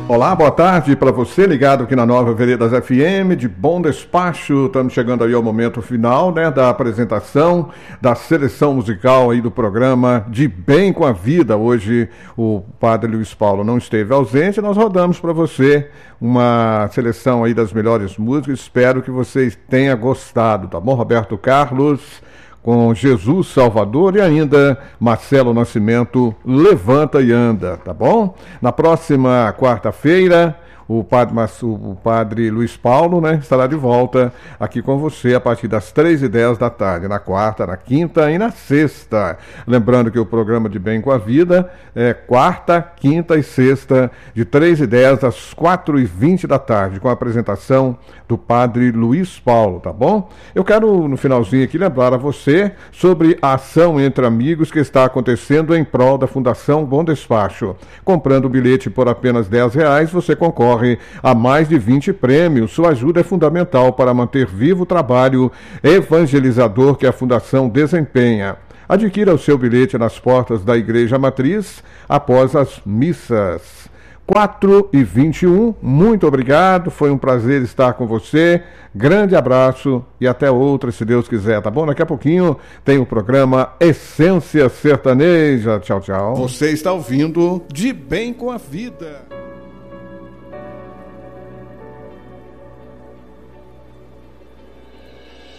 Olá, boa tarde para você ligado aqui na Nova Veredas FM de Bom Despacho. Estamos chegando aí ao momento final, né, da apresentação da seleção musical aí do programa De Bem com a Vida. Hoje o padre Luiz Paulo não esteve ausente, nós rodamos para você uma seleção aí das melhores músicas. Espero que vocês tenham gostado, tá bom? Roberto Carlos com Jesus Salvador e ainda Marcelo Nascimento, Levanta e Anda, tá bom? Na próxima quarta-feira, o padre Luiz Paulo, né, estará de volta aqui com você a partir das 3h10 da tarde, na quarta, na quinta e na sexta. Lembrando que o programa De Bem com a Vida é quarta, quinta e sexta, de 3h10 às 4h20 da tarde, com a apresentação do padre Luiz Paulo, tá bom? Eu quero, no finalzinho aqui, lembrar a você sobre a ação entre amigos que está acontecendo em prol da Fundação Bom Despacho. Comprando o bilhete por apenas R$10, você concorre a mais de 20 prêmios. Sua ajuda é fundamental para manter vivo o trabalho evangelizador que a Fundação desempenha. Adquira o seu bilhete nas portas da Igreja Matriz após as missas. 4h21, muito obrigado, foi um prazer estar com você, grande abraço e até outra, se Deus quiser, tá bom? Daqui a pouquinho tem o programa Essência Sertaneja, tchau, tchau. Você está ouvindo De Bem com a Vida.